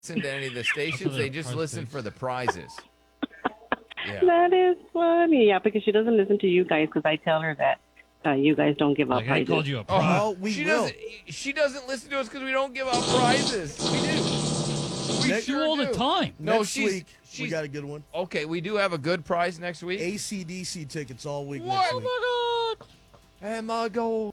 listen to any of the stations. They just listen for the prizes. Yeah. That is funny. Yeah, because she doesn't listen to you guys because I tell her that you guys don't give out Like I prizes. called you a prize. Oh, we she will. doesn't. She doesn't listen to us because we don't give out prizes. We do. We Next- sure all do. the time. No, Next she's. week, we got a good one. Okay, we do have a good prize next week. ACDC tickets all week What? next week. Oh my God! And my goal.